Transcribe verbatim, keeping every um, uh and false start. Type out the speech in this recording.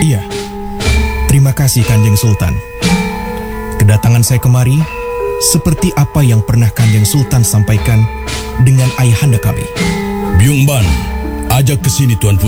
Iya, terima kasih Kanjeng Sultan. Kedatangan saya kemari seperti apa yang pernah Kanjeng Sultan sampaikan dengan ayahanda kami. Byung Ban, ajak ke sini Tuan Putri.